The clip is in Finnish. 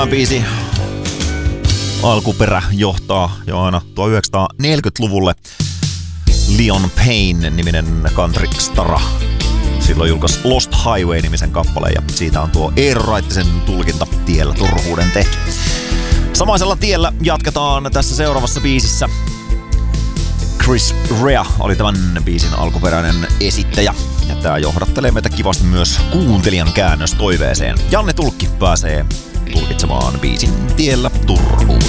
Tämän biisi alkuperä johtaa jo aina 1940-luvulle. Leon Payne-niminen country-stara silloin julkaisi Lost Highway-nimisen kappaleen ja siitä on tuo Eero Raittisen tulkinta Tiellä turhuuden tehty. Samaisella tiellä jatketaan tässä seuraavassa biisissä. Chris Rea oli tämän biisin alkuperäinen esittäjä. Ja tää johdattelee meitä kivasti myös kuuntelijan käännöstoiveeseen. Janne Tulkki pääsee tulkitsemaan biisin Tiellä turhuuden.